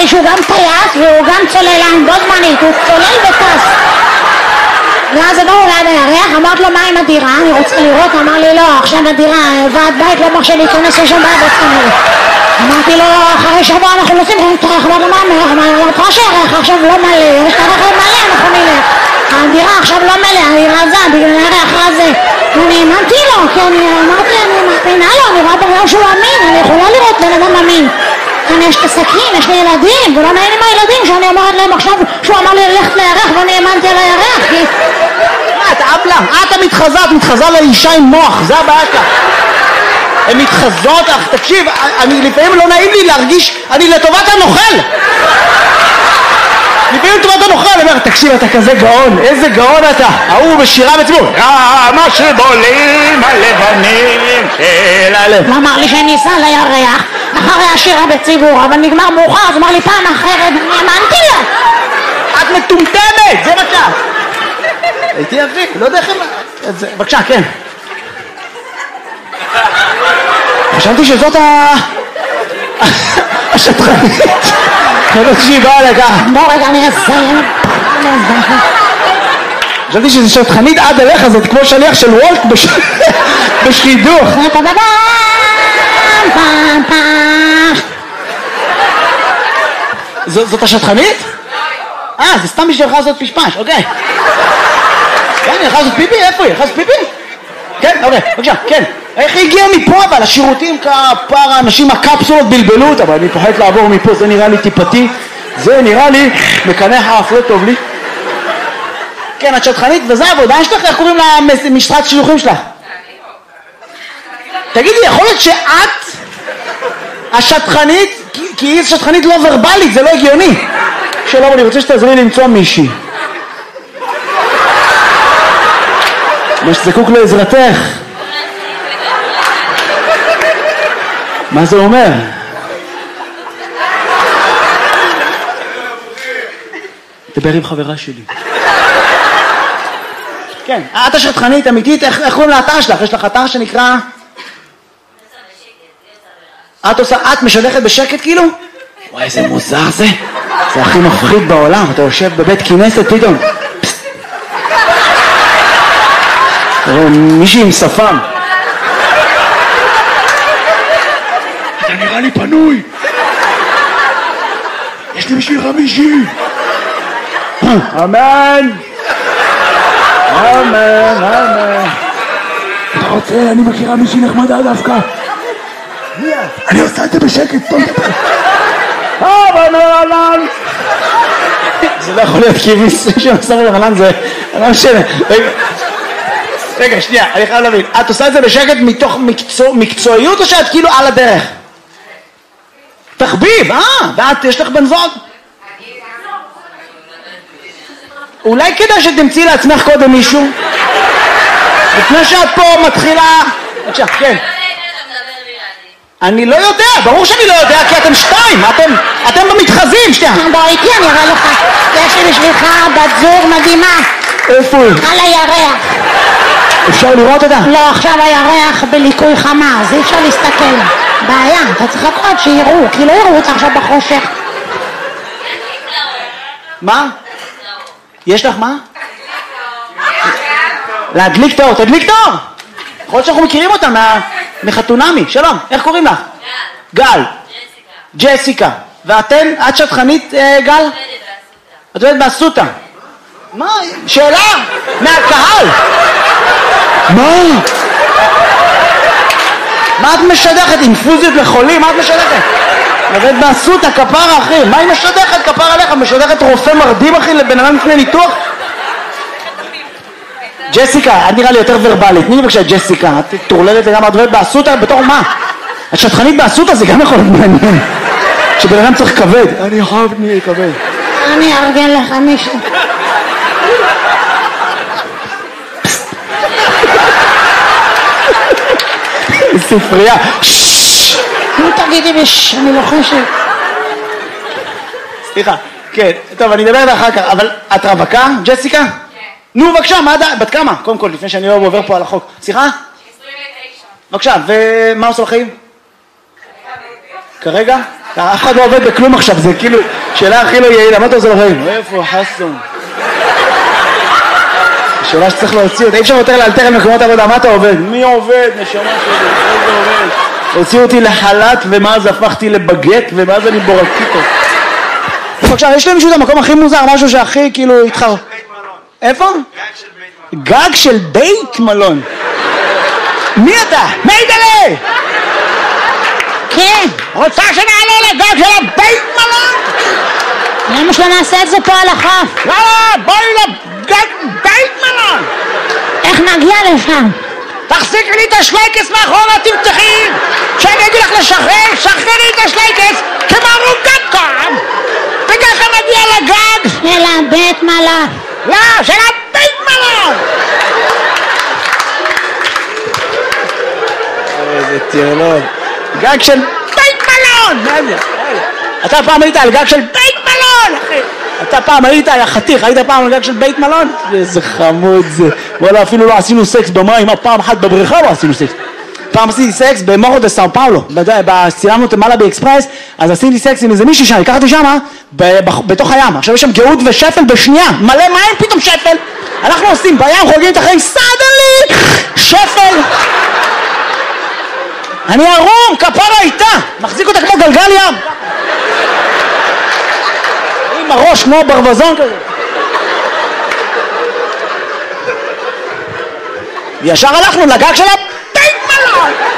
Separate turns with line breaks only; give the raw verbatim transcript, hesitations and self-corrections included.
לי שהוא גם טייס והוא גם צוללן בו זמנית, הוא צולל וטס. ואז באו ליד הירח, אמרת לו מה עם הדירה, אני רוצה לראות, אמר לי לא, עכשיו הדירה, ועד בית לא מרשה להיכנס לשם בעיה בצמאי. אמרתי לו, אחרי שבוע אנחנו נוסעים, אמר לו מה אמר, אמר לו, פה שהירח עכשיו לא מלא, יש את הרכב מלא, אנחנו נלך. הדירה עכשיו לא מלא, אני רזה, בגלל הירח רזה. אני האמנתי לו, כי אני אמרתי, אני מאמינה לו, אני רואה בריאו שהוא אמין, אני יכולה לראות בן אדם אמין. אני יש את הסכין, יש לי ילדים, ולא מעניין עם הילדים שאני אומרת להם עכשיו שהוא אמר לי ללכת לירח ואני האמנתי על הירח, כי...
מה, אתה אבלה? את המתחזה, את מתחזה לאישה עם מוח, זה הבעיה כאן. הן מתחזות, אך תקשיב, אני לפעמים לא נעים לי להרגיש, אני לטובת הנוכל. לפעמים לטובת הנוכל, אני אומר, תקשיב, אתה כזה גאון, איזה גאון אתה. ההוא בשירה בציבור, מה שבולים הלבנים של הלב.
הוא אמר לי שניסה לירח, אחרי השירה בציבור, אבל נגמר מאוחר, אז אמר לי פעם אחרת, אני האמנתי לו.
את מטומטמת, זה בבקשה. הייתי יפי, לא יודע איך הם... בבקשה, כן. חשבתי שזאת ה... השטחנית. חשבתי שהיא באה לכך.
בוא רגע, אני אסיים.
חשבתי שזו שטחנית עד אליך, זאת כמו שליח של וולט בשידוך. זאת השטחנית? אה, זה סתם בשביל לך לעשות פשפש, אוקיי. כן, היא הלכה לעשות פיפי? איפה היא? הלכה לעשות פיפי? כן, אוקיי, בבקשה, כן. איך היא הגיעה מפה? אבל השירותים כפר האנשים הקפסולות בלבלו אותה, אבל אני פוחד לעבור מפה, זה נראה לי טיפתי, זה נראה לי מקנח האף, לא טוב לי. כן, את שטחנית, וזה העבודה שלך, איך קוראים למשרת שילוחים שלך? תגידי, יכול להיות שאת השטחנית, כי היא שטחנית לא ורבלית, זה לא הגיוני. שלום, אני רוצה שתעזרי לי למצוא מישהי. מה שזקוק לעזרתך. מה זה אומר? דבר עם חברה שלי. כן, את השטחנית אמיתית, איך קוראים לאתר שלך? יש לך אתר שנקרא... את עושה, את משדכת בשקט כאילו? וואי, איזה מוזר זה. זה הכי מפחיד בעולם, אתה יושב בבית כנסת פתאום. תראה, מישהי עם שפם. אתה נראה לי פנוי. יש לי בשבילך מישהי. אמן. אמן, אמן. אתה רוצה, אני מכירה מישהי נחמדה דווקא. אני עושה את זה בשקט, טוב דבר. אמן, אמן. זה לא יכול להיות כי מישהו שעושה רחלן זה... לא משנה. רגע, שנייה, אני חייב להבין. את עושה את זה בשקט מתוך מקצועיות או שאת כאילו על הדרך? תחביב, אה, ואת, יש לך בן זוג? אולי כדאי שתמצאי לעצמך קודם מישהו? לפני שאת פה מתחילה... בבקשה, כן. אני לא יודע, ברור שאני לא יודע, כי אתם שתיים, אתם, אתם במתחזים, שתיים.
בוא איתי, אני אראה לך. יש לי בשבילך בת זוג מדהימה.
איפה היא?
על הירח.
אפשר לראות אותה?
לא, עכשיו הירח בליקוי חמה, אז אי אפשר להסתכל. בעיה, אתה צריך לחכות שיראו, כי לא יראו אותה עכשיו בחושך.
מה? יש לך מה? להדליק תאור, תדליק תאור! יכול להיות שאנחנו מכירים אותה מחתונמי, שלום, איך קוראים לך? גל. ג'סיקה. ג'סיקה. ואתן, את שטחנית גל? את עובדת באסותא. מה? שאלה? מהקהל. מה? מה את משדכת? אינפוזיות לחולים? מה את משדכת? עובדת באסותא, כפרה אחי. מה היא משדכת? כפרה עליך. משדכת רופא מרדים אחי לבן אדם לפני ניתוח? ג'סיקה, את נראה לי יותר ורבלית. תני לי בבקשה ג'סיקה. את תורללת לגמרי, את עובדת באסותא בתור מה? את שטחנית באסותא זה גם יכול להיות מעניין. שבן אדם צריך כבד. אני חייב נהיה כבד.
אני ארגן לך מישהו.
ספרייה.
נו תגידי ביש, אני לוחשת.
סליחה, כן, טוב אני אדבר אחר כך, אבל את רווקה, ג'סיקה? כן. נו בבקשה, מה עדיין, בת כמה? קודם כל, לפני שאני לא עובר פה על החוק. סליחה?
עשרים ותשע.
בבקשה, ומה עושה לחיים? כרגע? אף אחד לא עובד בכלום עכשיו, זה כאילו שאלה הכי לא יעילה, מה אתה עושה לחיים? איפה חסון? שאלה שצריך להוציא אותה, אי אפשר יותר לאלתר על מקומות עבודה, מה אתה עובד? מי עובד? נשמה שלי, איזה עובד? הוציאו אותי לחל"ת ומאז הפכתי לבגט ומאז אני בורקיטו. עכשיו, יש להם מישהו את המקום הכי מוזר, משהו שהכי כאילו התחר... איפה? גג של בית מלון. מי אתה? מיידלה!
כן,
רוצה שנעלה לגג של הבית מלון?
למה שלא נעשה את זה פה על החוף?
לא, בואי לגג בית מלון!
איך נגיע לשם?
תחזיקי לי את השלייקס מאחורה, תמתחי! כשאני אגיד לך לשחרר, שחררי את השלייקס כמו רוגת קם! וככה נגיע לגג!
של הבית מלון.
לא, של הבית מלון! איזה טירלון. גג של בית מלון! אתה פעם היית על גג של בית מלון, אחי! אתה פעם היית, היה חתיך, היית פעם על גג של בית מלון? איזה חמוד זה. וואלה, אפילו לא עשינו סקס במים, פעם אחת בבריכה לא עשינו סקס. פעם עשיתי סקס במורו דה סאו פאולו, צילמנו את מלאבי אקספרס, אז עשיתי סקס עם איזה מישהי שם, לקחתי שמה, בתוך הים. עכשיו יש שם גאות ושפל בשנייה, מלא מים, פתאום שפל. אנחנו עושים בים, חוגגים את החיים, סדלי, שפל. אני ערום, כפרה איתה, מחזיק אותה כמו גלגל ים. עם הראש כמו ברווזון כזה. ישר הלכנו לגג של הבית מלון.